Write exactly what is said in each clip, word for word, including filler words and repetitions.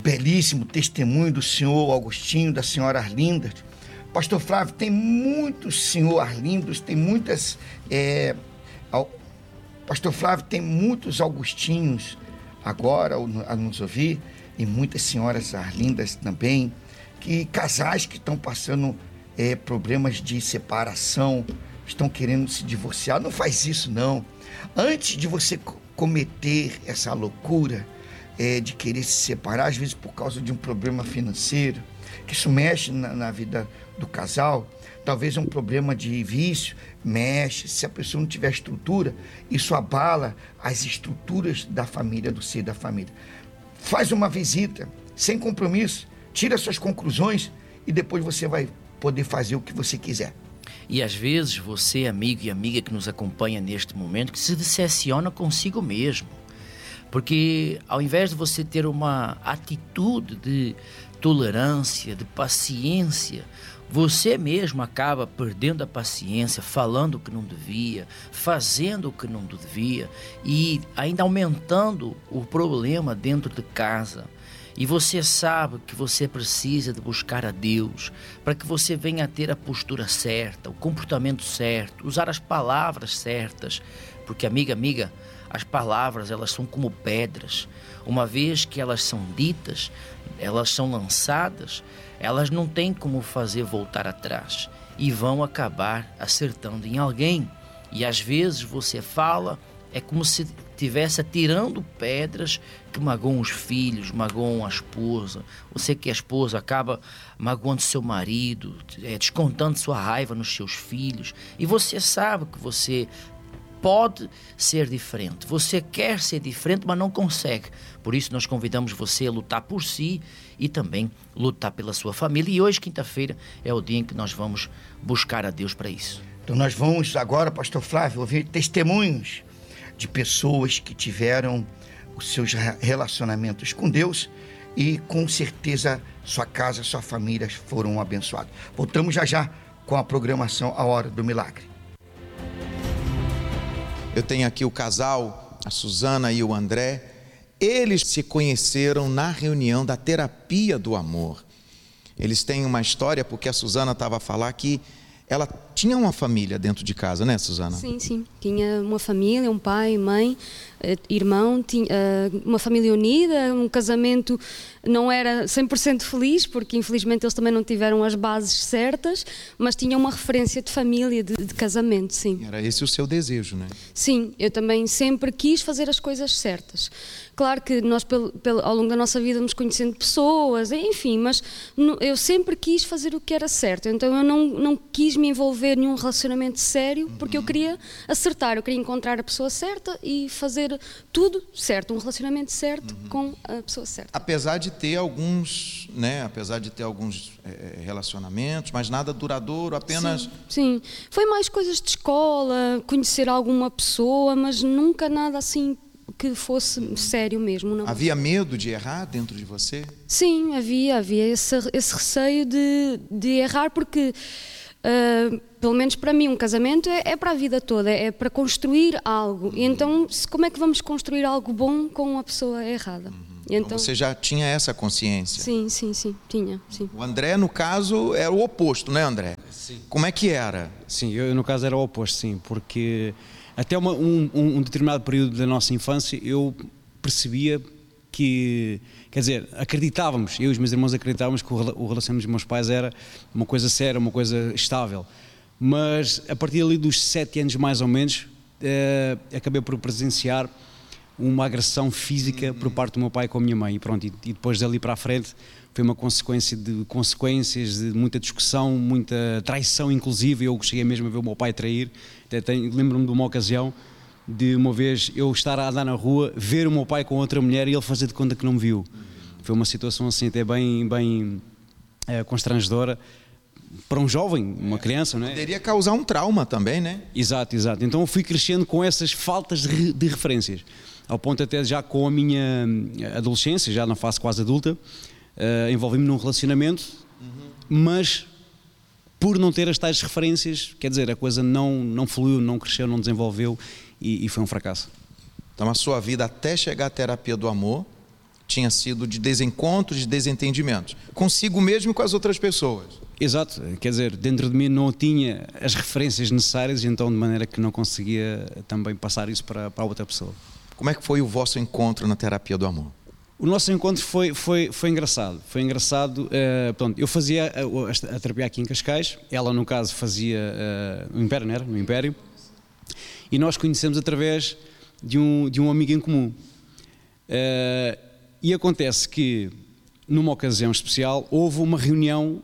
belíssimo testemunho do senhor Augustinho, da senhora Arlinda. Pastor Flávio, tem muitos senhor Arlindos, tem muitas... É, Pastor Flávio, tem muitos Augustinhos agora a nos ouvir, e muitas senhoras Arlindas também, que casais que estão passando é, problemas de separação, estão querendo se divorciar. Não faz isso, não. Antes de você cometer essa loucura é, de querer se separar, às vezes por causa de um problema financeiro, que isso mexe na, na vida do casal, talvez um problema de vício, mexe. Se a pessoa não tiver estrutura, isso abala as estruturas da família, do ser da família. Faz uma visita, sem compromisso, tira suas conclusões e depois você vai poder fazer o que você quiser. E às vezes você, amigo e amiga que nos acompanha neste momento, que se decepciona consigo mesmo. Porque ao invés de você ter uma atitude de tolerância, de paciência, você mesmo acaba perdendo a paciência, falando o que não devia, fazendo o que não devia e ainda aumentando o problema dentro de casa. E você sabe que você precisa de buscar a Deus para que você venha a ter a postura certa, o comportamento certo, usar as palavras certas. Porque, amiga, amiga, as palavras, elas são como pedras. Uma vez que elas são ditas, elas são lançadas, elas não têm como fazer voltar atrás e vão acabar acertando em alguém. E às vezes você fala, é como se estivesse atirando pedras que magoam os filhos, magoam a esposa. Você que é esposa acaba magoando seu marido, é, descontando sua raiva nos seus filhos. E você sabe que você pode ser diferente. Você quer ser diferente, mas não consegue. Por isso nós convidamos você a lutar por si e também lutar pela sua família. E hoje, quinta-feira, é o dia em que nós vamos buscar a Deus para isso. Então nós vamos agora, pastor Flávio, ouvir testemunhos de pessoas que tiveram os seus relacionamentos com Deus e com certeza sua casa, sua família foram abençoados. Voltamos já já com a programação A Hora do Milagre. Eu tenho aqui o casal, a Suzana e o André. Eles se conheceram na reunião da terapia do amor. Eles têm uma história, porque a Suzana estava a falar que ela tinha uma família dentro de casa, né, Suzana? Sim, sim. Tinha uma família, um pai, mãe, irmão, tinha uma família unida, um casamento não era cem por cento feliz, porque infelizmente eles também não tiveram as bases certas, mas tinha uma referência de família, de, de casamento, sim. Era esse o seu desejo, né? Sim, eu também sempre quis fazer as coisas certas. Claro que nós, pelo, pelo, ao longo da nossa vida, nos conhecendo pessoas, enfim, mas no, eu sempre quis fazer o que era certo. Então eu não, não quis me envolver em um relacionamento sério, porque eu queria acertar, eu queria encontrar a pessoa certa e fazer tudo certo, um relacionamento certo uhum. com a pessoa certa. Apesar de ter alguns, né, apesar de ter alguns é, relacionamentos, mas nada duradouro, apenas... Sim, sim, foi mais coisas de escola, conhecer alguma pessoa, mas nunca nada assim que fosse sério mesmo. Não. Havia medo de errar dentro de você? Sim, havia, havia esse, esse receio de, de errar, porque uh, pelo menos para mim um casamento é, é para a vida toda, é para construir algo, uhum. e então como é que vamos construir algo bom com uma pessoa errada? Uhum. Então, então você já tinha essa consciência? Sim, sim, sim, tinha, sim. O André, no caso, era o oposto, né, André? Sim. Como é que era? Sim, eu no caso era o oposto, sim, porque até uma, um, um determinado período da nossa infância eu percebia que, quer dizer, acreditávamos, eu e os meus irmãos acreditávamos que o relacionamento dos meus pais era uma coisa séria, uma coisa estável, mas a partir ali dos sete anos mais ou menos, eh, acabei por presenciar uma agressão física por parte do meu pai com a minha mãe, e pronto, e, e depois dali para a frente foi uma consequência de consequências, de muita discussão, muita traição, inclusive. Eu cheguei mesmo a ver o meu pai trair. Lembro-me de uma ocasião, de uma vez eu estar a andar na rua, ver o meu pai com outra mulher e ele fazer de conta que não me viu. Foi uma situação assim até bem, bem é, constrangedora para um jovem, uma criança, não é? Poderia causar um trauma também, né? Exato, exato. Então eu fui crescendo com essas faltas de, de referências, ao ponto até já com a minha adolescência, já na fase quase adulta, Uh, envolvi-me num relacionamento, uhum. mas por não ter as tais referências, quer dizer, a coisa não, não fluiu, não cresceu, não desenvolveu e, e foi um fracasso. Então a sua vida até chegar à terapia do amor tinha sido de desencontros, de desentendimentos, consigo mesmo e com as outras pessoas. Exato, quer dizer, dentro de mim não tinha as referências necessárias, então de maneira que não conseguia também passar isso para, para outra pessoa. Como é que foi o vosso encontro na terapia do amor? O nosso encontro foi, foi, foi engraçado, foi engraçado, uh, pronto, eu fazia a, a terapia aqui em Cascais, ela no caso fazia uh, no Império, não era? No Império, e nós conhecemos através de um, de um amigo em comum. Uh, e acontece que, numa ocasião especial, houve uma reunião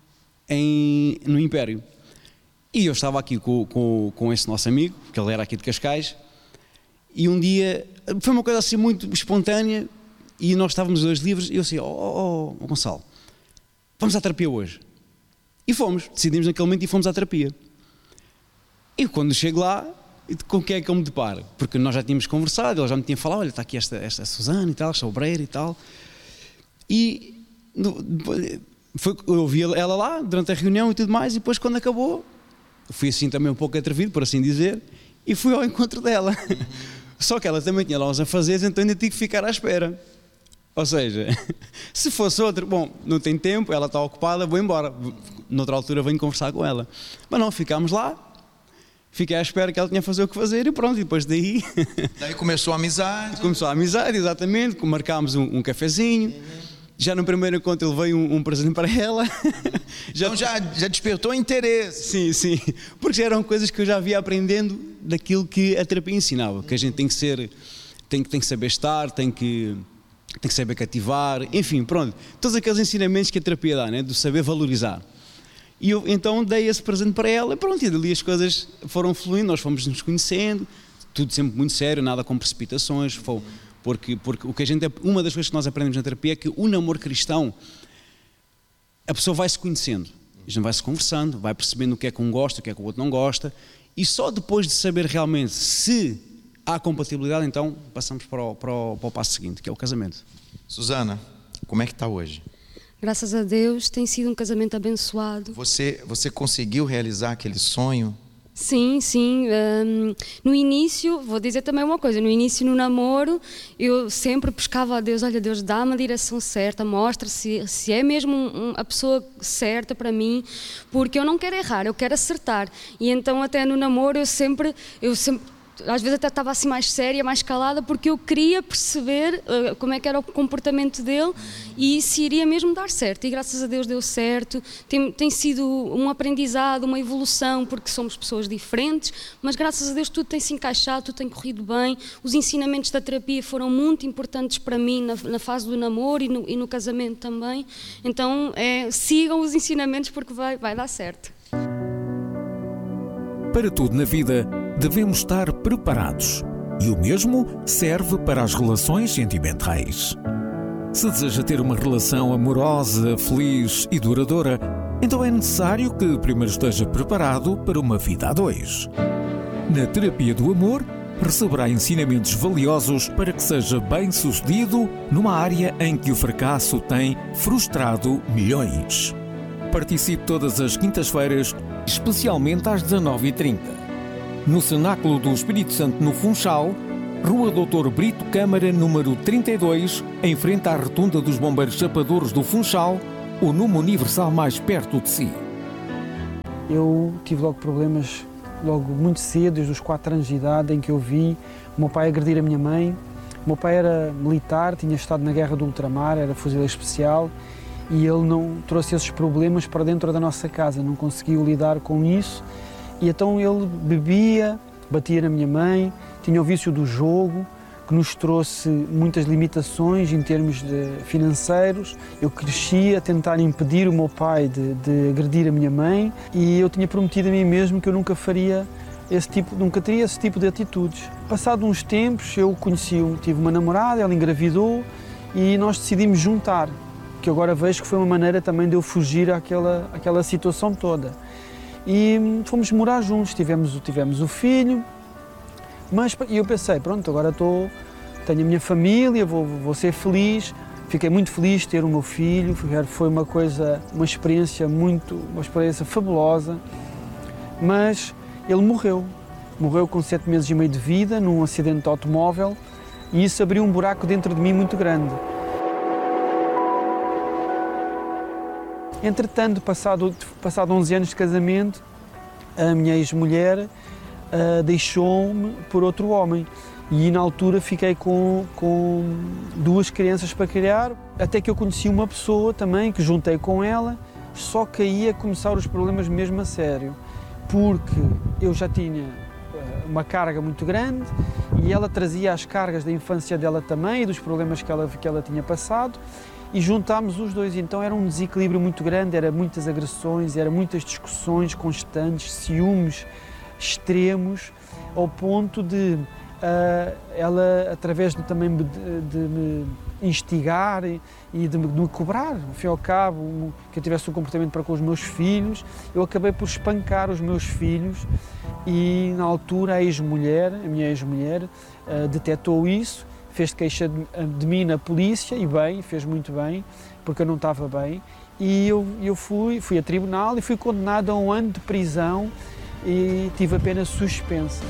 em, no Império, e eu estava aqui com, com, com esse nosso amigo, que ele era aqui de Cascais, e um dia, foi uma coisa assim muito espontânea, e nós estávamos dois livres, e eu assim, oh, oh, oh Gonçalo, vamos à terapia hoje. E fomos, decidimos naquele momento e fomos à terapia. E quando chego lá, com quem é que eu me deparo? Porque nós já tínhamos conversado, ele já me tinha falado, olha, está aqui esta, esta Susana e tal, esta obreira e tal. E foi, eu ouvi ela lá, durante a reunião e tudo mais, e depois quando acabou, fui assim também um pouco atrevido, por assim dizer, e fui ao encontro dela. Só que ela também tinha lá uns afazeres, então ainda tive que ficar à espera. Ou seja, se fosse outro, bom, não tem tempo, ela está ocupada, vou embora. Noutra altura venho conversar com ela. Mas não, ficámos lá, fiquei à espera que ela tinha a fazer o que fazer e pronto, e depois daí... Daí começou a amizade. Começou a amizade, exatamente, marcámos um, um cafezinho. Já no primeiro encontro ele veio um, um presente para ela. já, então já, já despertou interesse. Sim, sim, porque eram coisas que eu já via aprendendo daquilo que a terapia ensinava, que a gente tem que ser, tem, tem que saber estar, tem que, tem que saber cativar, enfim, pronto, todos aqueles ensinamentos que a terapia dá, né, do saber valorizar. E eu então dei esse presente para ela e pronto, e dali as coisas foram fluindo, nós fomos nos conhecendo, tudo sempre muito sério, nada com precipitações, foi, porque, porque o que a gente, uma das coisas que nós aprendemos na terapia é que o namoro cristão, a pessoa vai se conhecendo, a gente vai se conversando, vai percebendo o que é que um gosta, o que é que o outro não gosta, e só depois de saber realmente se há compatibilidade, então passamos para o, para o, para o passo seguinte, que é o casamento. Susana, como é que está hoje? Graças a Deus tem sido um casamento abençoado. Você, você conseguiu realizar aquele sonho? Sim, sim. Um, no início, vou dizer também uma coisa, no início no namoro, eu sempre pescava a Deus, olha Deus, dá-me a direção certa, mostra se, se é mesmo um, a pessoa certa para mim, porque eu não quero errar, eu quero acertar. E então até no namoro eu sempre, eu sempre às vezes até estava assim mais séria, mais calada, porque eu queria perceber uh, como é que era o comportamento dele e se iria mesmo dar certo. E graças a Deus deu certo. Tem, tem sido um aprendizado, uma evolução, porque somos pessoas diferentes, mas graças a Deus tudo tem se encaixado, tudo tem corrido bem. Os ensinamentos da terapia foram muito importantes para mim na, na fase do namoro e no, e no casamento também. Então é, sigam os ensinamentos porque vai, vai dar certo. Para tudo na vida, devemos estar preparados. E o mesmo serve para as relações sentimentais. Se deseja ter uma relação amorosa, feliz e duradoura, então é necessário que primeiro esteja preparado para uma vida a dois. Na terapia do amor, receberá ensinamentos valiosos para que seja bem-sucedido numa área em que o fracasso tem frustrado milhões. Participe todas as quintas-feiras, especialmente às dezanove e trinta. No Cenáculo do Espírito Santo, no Funchal, Rua doutor Brito Câmara, número trinta e dois, em frente à Rotunda dos Bombeiros Chapadores do Funchal, o Numo Universal mais perto de si. Eu tive logo problemas, logo muito cedo, desde os quatro anos de idade, em que eu vi o meu pai agredir a minha mãe. O meu pai era militar, tinha estado na guerra do ultramar, era fuzileiro especial, e ele não trouxe esses problemas para dentro da nossa casa, não conseguiu lidar com isso, e então ele bebia, batia na minha mãe, tinha o vício do jogo, que nos trouxe muitas limitações em termos de financeiros. Eu cresci a tentar impedir o meu pai de, de agredir a minha mãe, e eu tinha prometido a mim mesmo que eu nunca faria esse tipo, nunca teria esse tipo de atitudes. Passado uns tempos, eu conheci, tive uma namorada, ela engravidou, e nós decidimos juntar, que agora vejo que foi uma maneira também de eu fugir àquela, àquela situação toda. E fomos morar juntos, tivemos, tivemos o filho, mas eu pensei, pronto, agora estou, tenho a minha família, vou, vou ser feliz. Fiquei muito feliz de ter o meu filho, foi uma coisa, uma experiência muito, uma experiência fabulosa, mas ele morreu, morreu com sete meses e meio de vida num acidente de automóvel, e isso abriu um buraco dentro de mim muito grande. Entretanto, passado, passado onze anos de casamento, a minha ex-mulher uh, deixou-me por outro homem. E na altura fiquei com, com duas crianças para criar, até que eu conheci uma pessoa também, que juntei com ela, só que aí ia começar os problemas mesmo a sério, porque eu já tinha uma carga muito grande e ela trazia as cargas da infância dela também e dos problemas que ela, que ela tinha passado, e juntámos os dois. Então era um desequilíbrio muito grande, era muitas agressões, era muitas discussões constantes, ciúmes extremos, ao ponto de uh, ela, através de, também de, de me instigar e, e de, me, de me cobrar, ao fim e ao cabo, um, que eu tivesse um comportamento para com os meus filhos, eu acabei por espancar os meus filhos. E na altura a ex-mulher, a minha ex-mulher, uh, detectou isso, fez queixa de, de mim na polícia, e bem, fez muito bem, porque eu não estava bem, e eu, eu fui, fui a tribunal e fui condenado a um ano de prisão e tive a pena suspensa.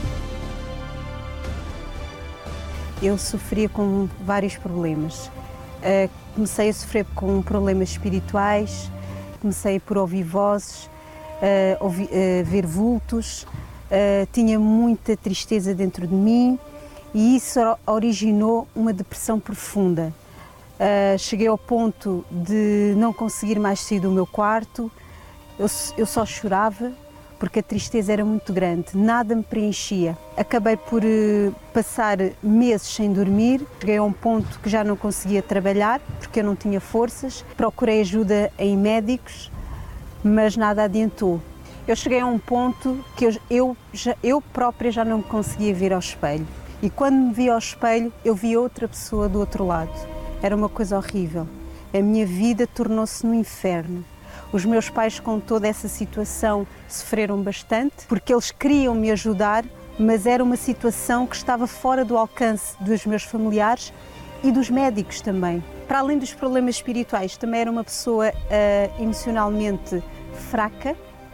Eu sofria com vários problemas. Uh, comecei a sofrer com problemas espirituais, comecei por ouvir vozes, uh, ouvir, uh, ver vultos, uh, tinha muita tristeza dentro de mim, e isso originou uma depressão profunda. Uh, cheguei ao ponto de não conseguir mais sair do meu quarto, eu, eu só chorava, porque a tristeza era muito grande, nada me preenchia. Acabei por uh, passar meses sem dormir, cheguei a um ponto que já não conseguia trabalhar, porque eu não tinha forças. Procurei ajuda em médicos, mas nada adiantou. Eu cheguei a um ponto que eu, eu, já, eu própria já não me conseguia ver ao espelho. E quando me vi ao espelho, eu vi outra pessoa do outro lado. Era uma coisa horrível. A minha vida tornou-se no inferno. Os meus pais, com toda essa situação, sofreram bastante, porque eles queriam me ajudar, mas era uma situação que estava fora do alcance dos meus familiares e dos médicos também. Para além dos problemas espirituais, também era uma pessoa uh, emocionalmente fraca,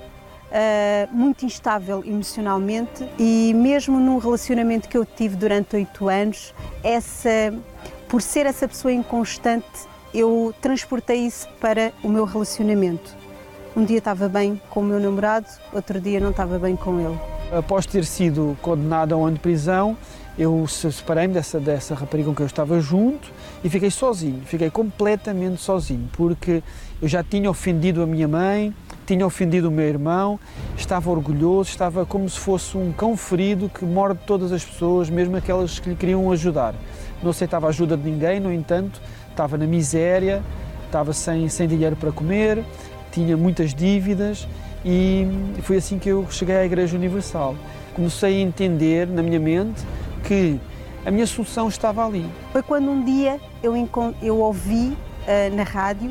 Uh, muito instável emocionalmente, e mesmo num relacionamento que eu tive durante oito anos, essa, por ser essa pessoa inconstante, eu transportei isso para o meu relacionamento. Um dia estava bem com o meu namorado, outro dia não estava bem com ele. Após ter sido condenado a um ano de prisão, eu separei-me dessa, dessa rapariga com quem eu estava junto e fiquei sozinho, fiquei completamente sozinho, porque eu já tinha ofendido a minha mãe, tinha ofendido o meu irmão, estava orgulhoso, estava como se fosse um cão ferido que morde todas as pessoas, mesmo aquelas que lhe queriam ajudar. Não aceitava a ajuda de ninguém, no entanto, estava na miséria, estava sem, sem dinheiro para comer, tinha muitas dívidas, e foi assim que eu cheguei à Igreja Universal. Comecei a entender na minha mente que a minha solução estava ali. Foi quando um dia eu, eu ouvi uh, na rádio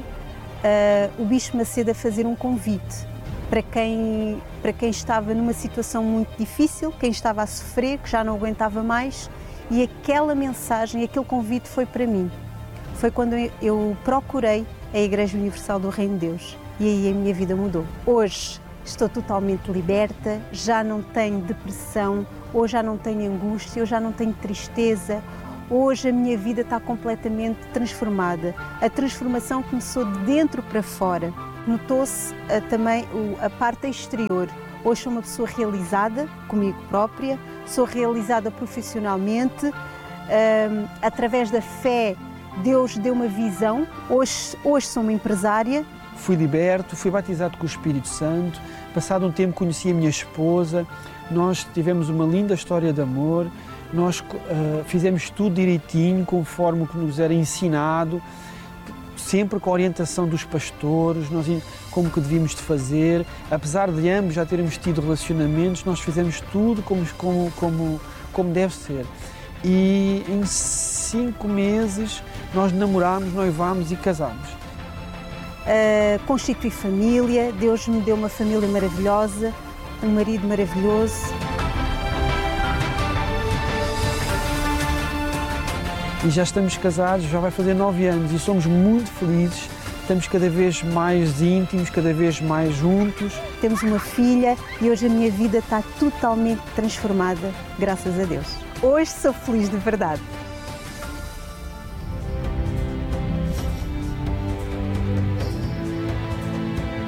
uh, o Bispo Macedo a fazer um convite para quem, para quem estava numa situação muito difícil, quem estava a sofrer, que já não aguentava mais, e aquela mensagem, aquele convite foi para mim. Foi quando eu, eu procurei a Igreja Universal do Reino de Deus, e aí a minha vida mudou. Hoje estou totalmente liberta, já não tenho depressão, hoje já não tenho angústia, eu já não tenho tristeza. Hoje a minha vida está completamente transformada. A transformação começou de dentro para fora. Notou-se uh, também uh, a parte exterior. Hoje sou uma pessoa realizada comigo própria, sou realizada profissionalmente. Uh, através da fé, Deus deu uma visão. Hoje, hoje sou uma empresária. Fui liberto, fui batizado com o Espírito Santo. Passado um tempo conheci a minha esposa. Nós tivemos uma linda história de amor. Nós uh, fizemos tudo direitinho, conforme o que nos era ensinado, sempre com a orientação dos pastores, nós, como que devíamos de fazer. Apesar de ambos já termos tido relacionamentos, nós fizemos tudo como, como, como, como deve ser. E em cinco meses nós namorámos, noivámos e casámos. Uh, constituí família, Deus me deu uma família maravilhosa, um marido maravilhoso. E já estamos casados, já vai fazer nove anos e somos muito felizes, estamos cada vez mais íntimos, cada vez mais juntos. Temos uma filha e hoje a minha vida está totalmente transformada, graças a Deus. Hoje sou feliz de verdade.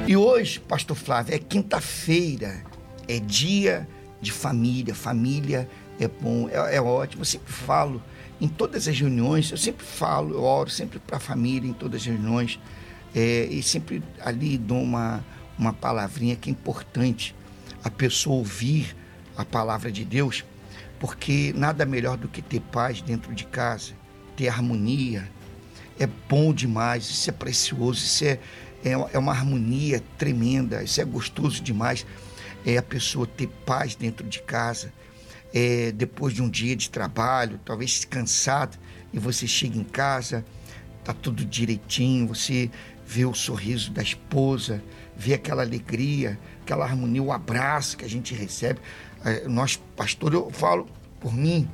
E hoje, pastor Flávio, é quinta-feira, é dia de família. Família é bom, é, é ótimo. Eu sempre falo em todas as reuniões, eu sempre falo, eu oro sempre para a família em todas as reuniões, é, e sempre ali dou uma, uma palavrinha que é importante a pessoa ouvir a palavra de Deus, porque nada melhor do que ter paz dentro de casa, ter harmonia. É bom demais, isso é precioso, isso é, é, é uma harmonia tremenda, isso é gostoso demais, é a pessoa ter paz dentro de casa. É, depois de um dia de trabalho, talvez cansado, e você chega em casa, tá tudo direitinho, você vê o sorriso da esposa, vê aquela alegria, aquela harmonia, o abraço que a gente recebe. É, nós, pastor, eu falo por mim,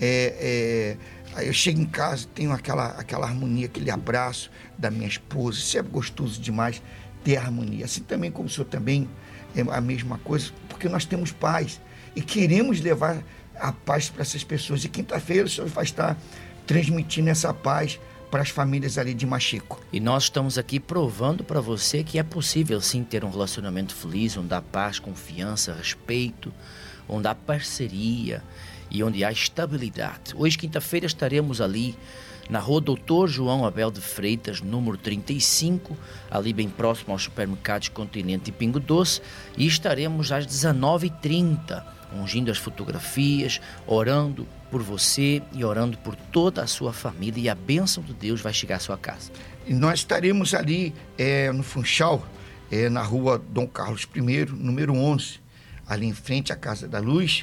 é, é, eu chego em casa, tenho aquela, aquela harmonia, aquele abraço da minha esposa, isso é gostoso demais, ter harmonia. Assim também como o senhor também é a mesma coisa, porque nós temos paz e queremos levar a paz para essas pessoas. E quinta-feira o senhor vai estar transmitindo essa paz para as famílias ali de Machico. E nós estamos aqui provando para você que é possível sim ter um relacionamento feliz, onde há paz, confiança, respeito, onde há parceria e onde há estabilidade. Hoje, quinta-feira, estaremos ali na rua Doutor João Abel de Freitas, número trinta e cinco, ali bem próximo aos supermercados Continente e Pingo Doce, e estaremos às dezenove e trinta, ungindo as fotografias, orando por você e orando por toda a sua família, e a bênção de Deus vai chegar à sua casa. E nós estaremos ali é, no Funchal, é, na rua Dom Carlos I, número onze, ali em frente à Casa da Luz,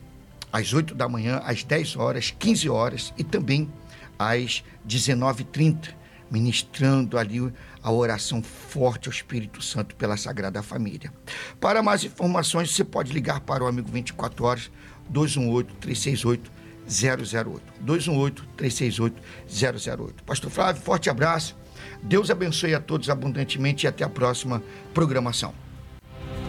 às oito da manhã, às dez horas, quinze horas e também às dezenove e trinta, ministrando ali a oração forte ao Espírito Santo pela Sagrada Família. Para mais informações, você pode ligar para o Amigo vinte e quatro horas, dois um oito, três seis oito, zero zero oito. dois um oito, três seis oito, zero zero oito. Pastor Flávio, forte abraço. Deus abençoe a todos abundantemente e até a próxima programação.